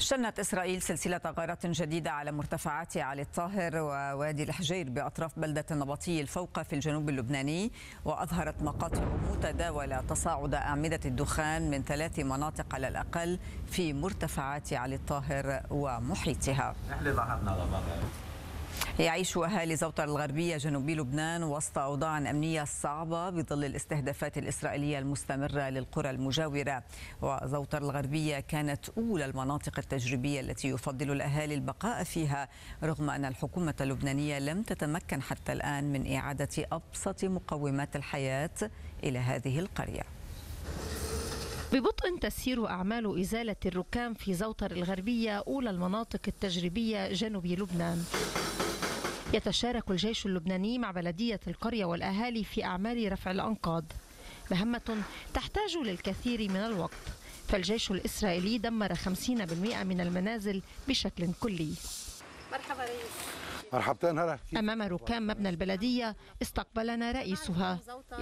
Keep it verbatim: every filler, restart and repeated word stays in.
شنت إسرائيل سلسلة غارات جديدة على مرتفعات علي الطاهر ووادي الحجير بأطراف بلدة النبطي الفوقة في الجنوب اللبناني، وأظهرت مقاطع متداولة تصاعد أعمدة الدخان من ثلاث مناطق على الأقل في مرتفعات علي الطاهر ومحيطها. يعيش أهالي زوطر الغربية جنوبي لبنان وسط أوضاع أمنية صعبة بظل الاستهدافات الإسرائيلية المستمرة للقرى المجاورة. وزوطر الغربية كانت أولى المناطق التجريبية التي يفضل الأهالي البقاء فيها، رغم أن الحكومة اللبنانية لم تتمكن حتى الآن من إعادة أبسط مقومات الحياة إلى هذه القرية. ببطء تسير أعمال إزالة الركام في زوطر الغربية، أولى المناطق التجريبية جنوب لبنان. يتشارك الجيش اللبناني مع بلدية القرية والأهالي في أعمال رفع الأنقاض، مهمة تحتاج للكثير من الوقت، فالجيش الإسرائيلي دمر خمسين بالمئة من المنازل بشكل كلي. مرحبا رئيس. مرحبتين. هلا أمام ركام مبنى البلدية استقبلنا رئيسها